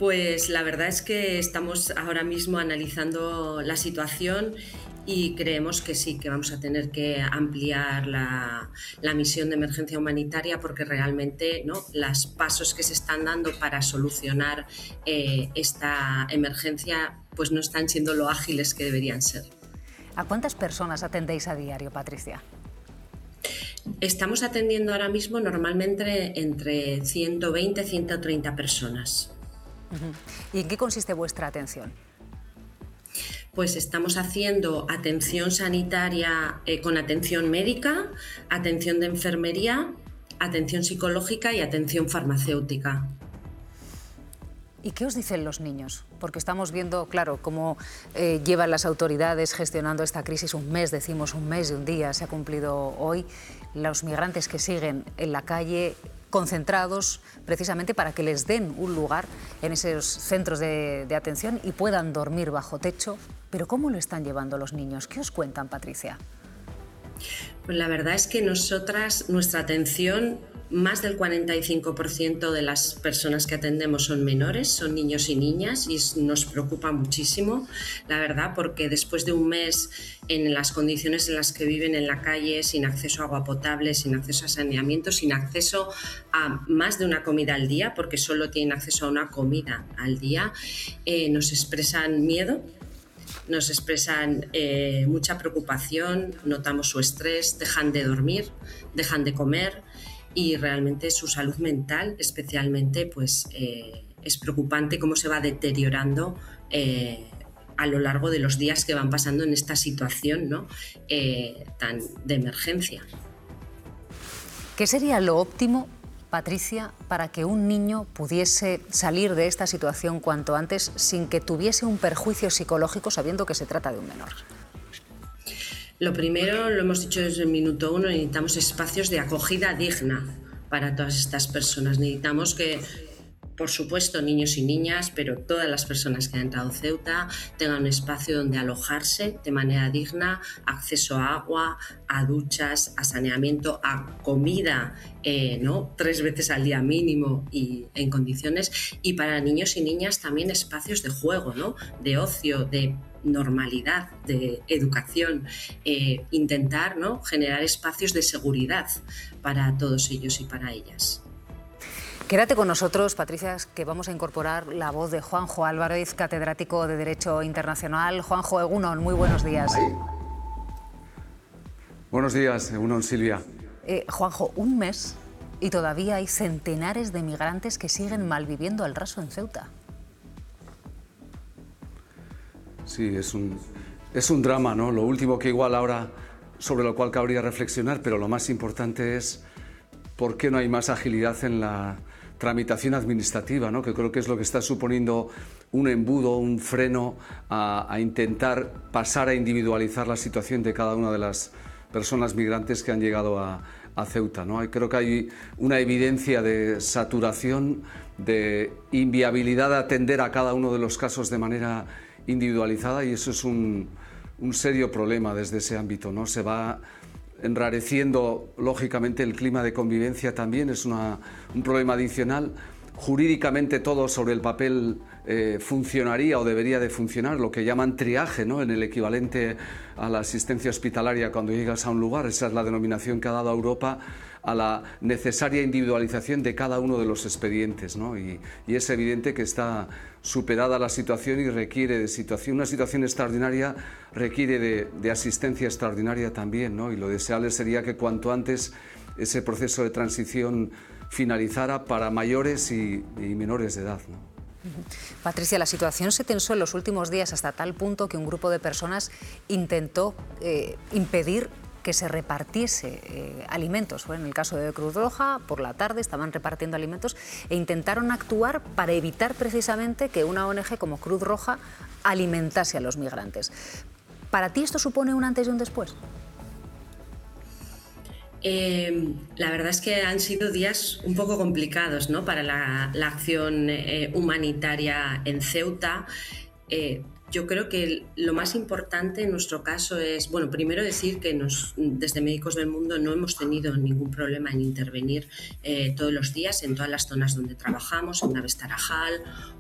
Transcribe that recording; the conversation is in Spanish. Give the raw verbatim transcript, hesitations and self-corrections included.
Pues la verdad es que estamos ahora mismo analizando la situación y creemos que sí, que vamos a tener que ampliar la, la misión de emergencia humanitaria porque realmente, ¿no?, los pasos que se están dando para solucionar eh, esta emergencia pues no están siendo lo ágiles que deberían ser. ¿A cuántas personas atendéis a diario, Patricia? Estamos atendiendo ahora mismo normalmente entre ciento veinte y ciento treinta personas. Uh-huh. ¿Y en qué consiste vuestra atención? Pues estamos haciendo atención sanitaria eh, con atención médica, atención de enfermería, atención psicológica y atención farmacéutica. ¿Y qué os dicen los niños? Porque estamos viendo, claro, cómo eh, llevan las autoridades gestionando esta crisis. Un mes, decimos un mes y un día se ha cumplido hoy. Los migrantes que siguen en la calle concentrados precisamente para que les den un lugar en esos centros de, de atención y puedan dormir bajo techo. Pero ¿cómo lo están llevando los niños? ¿Qué os cuentan, Patricia? Pues la verdad es que nosotras, nuestra atención, más del cuarenta y cinco por ciento de las personas que atendemos son menores, son niños y niñas, y nos preocupa muchísimo, la verdad, porque después de un mes en las condiciones en las que viven en la calle, sin acceso a agua potable, sin acceso a saneamiento, sin acceso a más de una comida al día, porque solo tienen acceso a una comida al día, eh, nos expresan miedo. Nos expresan eh, mucha preocupación, notamos su estrés, dejan de dormir, dejan de comer y realmente su salud mental especialmente pues, eh, es preocupante cómo se va deteriorando eh, a lo largo de los días que van pasando en esta situación, ¿no?, eh, tan de emergencia. ¿Qué sería lo óptimo, Patricia, para que un niño pudiese salir de esta situación cuanto antes sin que tuviese un perjuicio psicológico sabiendo que se trata de un menor? Lo primero, lo hemos dicho desde el minuto uno, necesitamos espacios de acogida digna para todas estas personas. Necesitamos que, por supuesto, niños y niñas, pero todas las personas que han entrado a Ceuta tengan un espacio donde alojarse de manera digna, acceso a agua, a duchas, a saneamiento, a comida, eh, ¿no?, tres veces al día mínimo y en condiciones. Y para niños y niñas también espacios de juego, ¿no?, de ocio, de normalidad, de educación, eh, intentar, ¿no?, generar espacios de seguridad para todos ellos y para ellas. Quédate con nosotros, Patricia, que vamos a incorporar la voz de Juanjo Álvarez, catedrático de Derecho Internacional. Juanjo, Egunon, muy buenos días. Ahí. Buenos días, Egunon, Silvia. Eh, Juanjo, un mes y todavía hay centenares de migrantes que siguen malviviendo al raso en Ceuta. Sí, es un, es un drama, ¿no? Lo último que igual ahora, sobre lo cual cabría reflexionar, pero lo más importante es por qué no hay más agilidad en la tramitación administrativa, ¿no?, que creo que es lo que está suponiendo un embudo, un freno a, a intentar pasar a individualizar la situación de cada una de las personas migrantes que han llegado a, a Ceuta, ¿no? Creo que hay una evidencia de saturación, de inviabilidad de atender a cada uno de los casos de manera individualizada, y eso es un, un serio problema desde ese ámbito, ¿no? Se va enrareciendo, lógicamente, el clima de convivencia también, es una, un problema adicional. Jurídicamente todo sobre el papel eh, funcionaría o debería de funcionar, lo que llaman triaje, ¿no?, en el equivalente a la asistencia hospitalaria cuando llegas a un lugar. Esa es la denominación que ha dado a Europa a la necesaria individualización de cada uno de los expedientes, ¿no? Y, y es evidente que está superada la situación y requiere de situación, una situación extraordinaria requiere de, de asistencia extraordinaria también, ¿no? Y lo deseable sería que cuanto antes ese proceso de transición finalizara para mayores y, y menores de edad, ¿no? Patricia, la situación se tensó en los últimos días hasta tal punto que un grupo de personas intentó eh, impedir que se repartiese eh, alimentos. Fue en el caso de Cruz Roja, por la tarde estaban repartiendo alimentos e intentaron actuar para evitar precisamente que una O N G como Cruz Roja alimentase a los migrantes. ¿Para ti esto supone un antes y un después? Eh, la verdad es que han sido días un poco complicados, ¿no?, para la, la acción eh, humanitaria en Ceuta. Eh, Yo creo que lo más importante en nuestro caso es, bueno, primero decir que nos, desde Médicos del Mundo no hemos tenido ningún problema en intervenir eh, todos los días en todas las zonas donde trabajamos, en Naves Tarajal